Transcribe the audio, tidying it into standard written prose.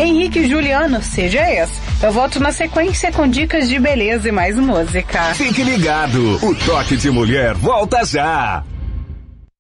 Henrique e Juliano, seja esse. Eu volto na sequência com dicas de beleza e mais música. Fique ligado, o Toque de Mulher volta já.